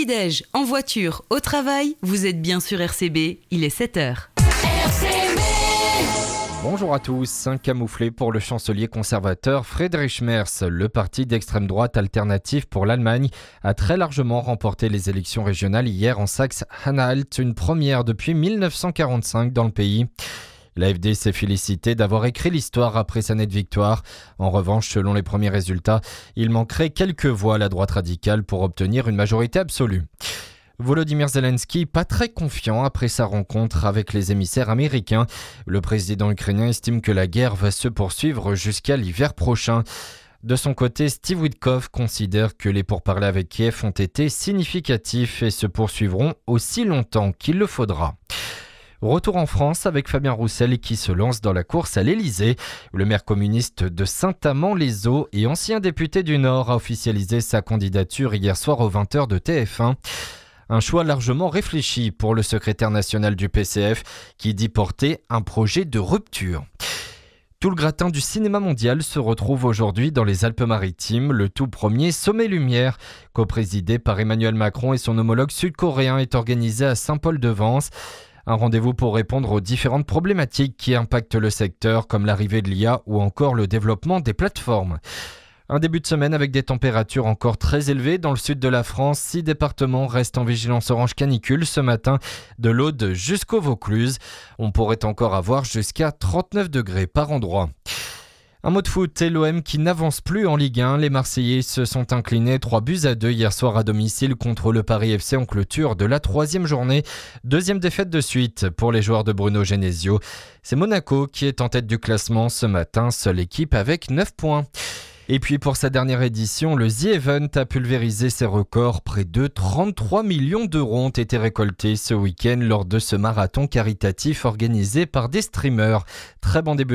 petit-déj, en voiture, au travail, vous êtes bien sur RCB, il est 7h. RCB. Bonjour à tous, un camouflé pour le chancelier conservateur Friedrich Merz. Le parti d'extrême droite Alternative pour l'Allemagne a très largement remporté les élections régionales hier en Saxe-Anhalt, une première depuis 1945 dans le pays. L'AfD s'est félicité d'avoir écrit l'histoire après sa nette victoire. En revanche, selon les premiers résultats, il manquerait quelques voix à la droite radicale pour obtenir une majorité absolue. Volodymyr Zelensky, pas très confiant après sa rencontre avec les émissaires américains. Le président ukrainien estime que la guerre va se poursuivre jusqu'à l'hiver prochain. De son côté, Steve Witkoff considère que les pourparlers avec Kiev ont été significatifs et se poursuivront aussi longtemps qu'il le faudra. Retour en France avec Fabien Roussel qui se lance dans la course à l'Élysée. Le maire communiste de Saint-Amand-les-Eaux et ancien député du Nord a officialisé sa candidature hier soir aux 20h de TF1. Un choix largement réfléchi pour le secrétaire national du PCF qui dit porter un projet de rupture. Tout le gratin du cinéma mondial se retrouve aujourd'hui dans les Alpes-Maritimes. Le tout premier Sommet Lumière, coprésidé par Emmanuel Macron et son homologue sud-coréen, est organisé à Saint-Paul-de-Vence. Un rendez-vous pour répondre aux différentes problématiques qui impactent le secteur, comme l'arrivée de l'IA ou encore le développement des plateformes. Un début de semaine avec des températures encore très élevées dans le sud de la France. 6 départements restent en vigilance orange canicule ce matin, de l'Aude jusqu'au Vaucluse. On pourrait encore avoir jusqu'à 39 degrés par endroit. Un mot de foot et l'OM qui n'avance plus en Ligue 1. Les Marseillais se sont inclinés 3-2 hier soir à domicile contre le Paris FC en clôture de la 3e journée. Deuxième défaite de suite pour les joueurs de Bruno Genesio. C'est Monaco qui est en tête du classement ce matin, seule équipe avec 9 points. Et puis pour sa dernière édition, le The Event a pulvérisé ses records. Près de 33 millions d'euros ont été récoltés ce week-end lors de ce marathon caritatif organisé par des streamers. Très bon début